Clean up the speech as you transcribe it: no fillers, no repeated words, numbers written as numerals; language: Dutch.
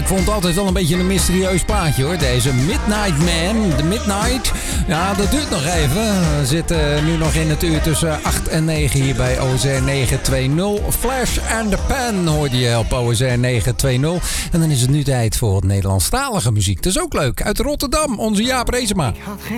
vond het altijd wel een beetje een mysterieus plaatje hoor. Deze Midnight Man, The Midnight. Ja, dat duurt nog even. We zitten nu nog in het uur tussen 8 en 9 hier bij OSR 920. Flash and the Pan hoorde je op OSR 920. En dan is het nu tijd voor het Nederlandstalige muziek. Dat is ook leuk. Uit Rotterdam, onze Jaap Reesema.